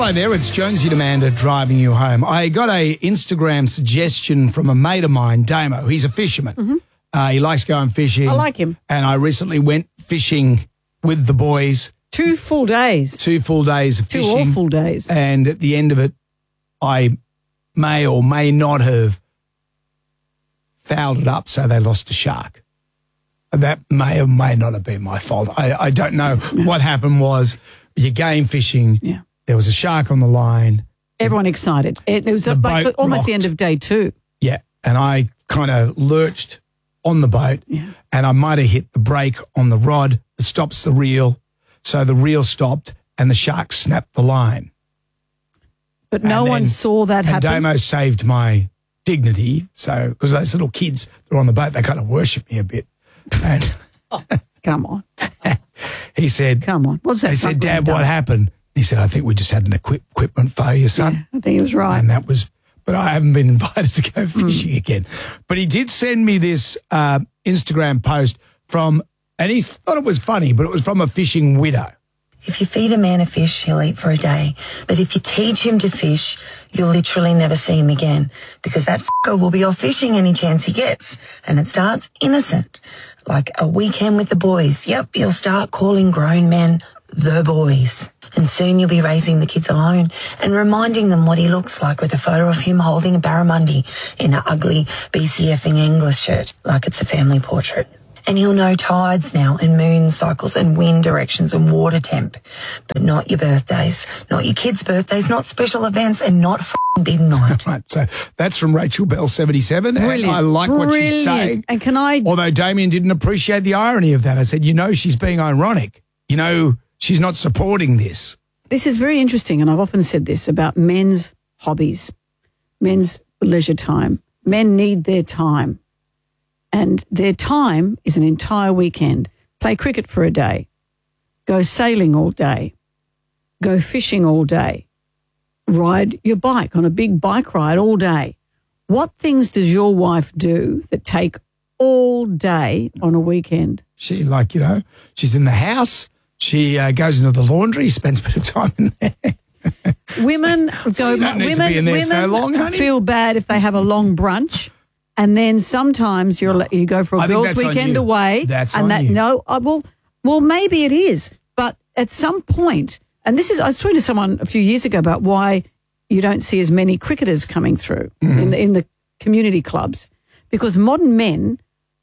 Hello there, it's Jonesy and Amanda driving you home. I got a Instagram suggestion from a mate of mine, Damo. He's a fisherman. Mm-hmm. He likes going fishing. I like him. And I recently went fishing with the boys. 2 full days. 2 full days of 2 fishing. awful days. And at the end of it, I may or may not have fouled it up so they lost a shark. That may or may not have been my fault. I don't know. What happened was you're game fishing. Yeah. There was a shark on the line. Everyone excited. It was like boat almost the rocked. end of day 2. Yeah. And I kind of lurched on the boat and I might have hit the brake on the rod that stops the reel. So the reel stopped and the shark snapped the line. But no one saw that happen. And Damo saved my dignity. So, because those little kids that are on the boat, they kind of worship me a bit. And Come on. he said, Come on. What's that? They said, Dad, what happened? He said, I think we just had an equipment failure, son. Yeah, I think he was right. And that was, but I haven't been invited to go fishing again. But he did send me this Instagram post from, and he thought it was funny, but it was from a fishing widow. If you feed a man a fish, he'll eat for a day. But if you teach him to fish, you'll literally never see him again because that f***er will be off fishing any chance he gets. And it starts innocent, like a weekend with the boys. Yep, you'll start calling grown men the boys. And soon you'll be raising the kids alone and reminding them what he looks like with a photo of him holding a barramundi in an ugly BCFing English shirt, like it's a family portrait. And he'll know tides now and moon cycles and wind directions and water temp. But not your birthdays, not your kids' birthdays, not special events and not f***ing big night. Right, so that's from Rachel Bell 77. Brilliant. And I like what she's saying. And can I... Although Damien didn't appreciate the irony of that. I said, she's being ironic. She's not supporting this. This is very interesting, and I've often said this about men's hobbies, men's leisure time. Men need their time, and their time is an entire weekend. Play cricket for a day, go sailing all day, go fishing all day, ride your bike on a big bike ride all day. What things does your wife do that take all day on a weekend? She, she's in the house. She goes into the laundry, spends a bit of time in there. Women don't need to be in there so long, honey. Feel bad if they have a long brunch, and then sometimes you go for a girls' weekend away. That's on you. Well, maybe it is, but at some point, and I was talking to someone a few years ago about why you don't see as many cricketers coming through in the community clubs, because modern men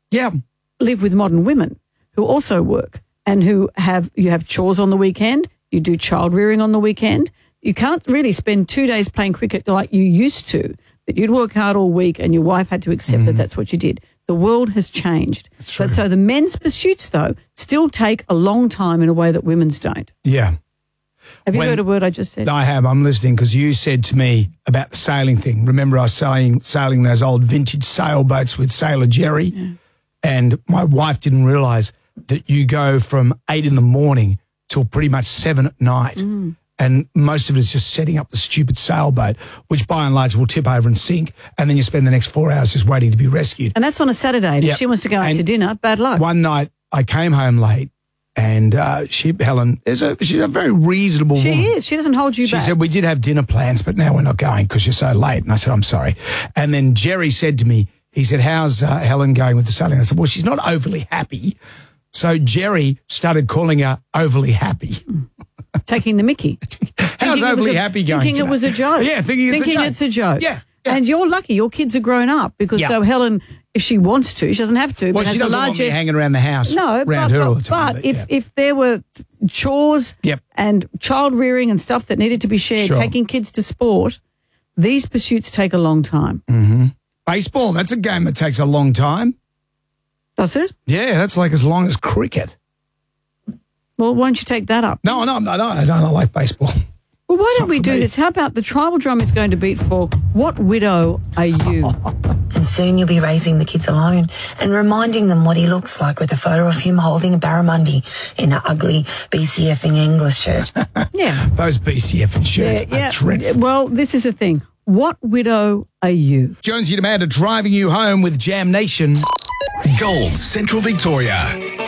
live with modern women who also work. And you have chores on the weekend, you do child rearing on the weekend. You can't really spend 2 days playing cricket like you used to, but you'd work hard all week and your wife had to accept that that's what you did. The world has changed. But so the men's pursuits, though, still take a long time in a way that women's don't. Yeah. Have you heard a word I just said? I have. I'm listening because you said to me about the sailing thing. Remember I was sailing those old vintage sailboats with Sailor Jerry? Yeah. And my wife didn't realise that you go from 8 in the morning till pretty much 7 at night. And most of it is just setting up the stupid sailboat, which by and large will tip over and sink. And then you spend the next 4 hours just waiting to be rescued. And that's on a Saturday. If she wants to go out to dinner, bad luck. One night I came home late and Helen, she's a very reasonable woman. She is. She doesn't hold you back. She said, we did have dinner plans, but now we're not going because you're so late. And I said, I'm sorry. And then Jerry said to me, he said, how's Helen going with the sailing? I said, well, she's not overly happy. So Jerry started calling her overly happy. Taking the mickey. How's overly happy going? Thinking it was a joke. Yeah, thinking it's a joke. Yeah. And you're lucky. Your kids are grown up because so Helen, if she wants to, she doesn't have to. Well, but she doesn't want me hanging around the house around her all the time. But if there were chores and child rearing and stuff that needed to be shared, taking kids to sport, these pursuits take a long time. Mm-hmm. Baseball, that's a game that takes a long time. Does it? Yeah, that's like as long as cricket. Well, why don't you take that up? No, I don't like baseball. Well, why don't we do this? How about the tribal drum is going to beat for What Widow Are You? And soon you'll be raising the kids alone and reminding them what he looks like with a photo of him holding a barramundi in an ugly BCFing English shirt. Yeah. Those BCFing shirts are dreadful. Well, this is the thing. What widow are you? Jonesy and Amanda driving you home with Jam Nation. Gold Central Victoria.